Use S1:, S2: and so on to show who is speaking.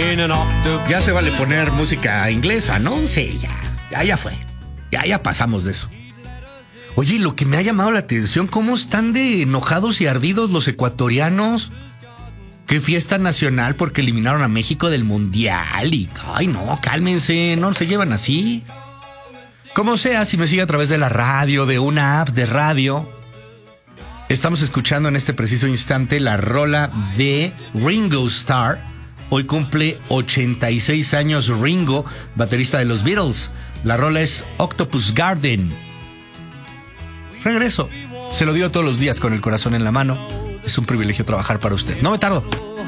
S1: Ya se vale poner música inglesa, ¿no? Sí, ya fue. Ya pasamos de eso. Oye, lo que me ha llamado la atención, ¿cómo están de enojados y ardidos los ecuatorianos? Qué fiesta nacional porque eliminaron a México del Mundial y... Ay, no, cálmense, no se llevan así. Como sea, si me sigue a través de la radio, de una app de radio, estamos escuchando en este preciso instante la rola de Ringo Starr. Hoy cumple 86 años Ringo, baterista de los Beatles. La rola es Octopus Garden. Regreso. Se lo digo todos los días con el corazón en la mano. Es un privilegio trabajar para usted. No me tardo.